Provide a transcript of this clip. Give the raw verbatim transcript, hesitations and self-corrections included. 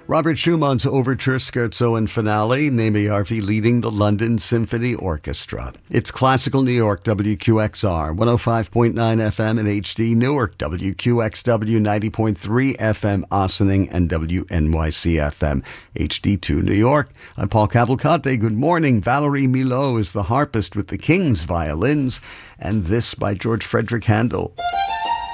Robert Schumann's Overture Scherzo and Finale, Naomi Arvey leading the London Symphony Orchestra. It's Classical New York, W Q X R, one oh five point nine F M in H D Newark, W Q X W ninety point three F M Ossining, and W N Y C F M H D two New York. I'm Paul Cavalcante. Good morning. Valerie Milot is the harpist with the King's violins, and this by George Frederick Handel.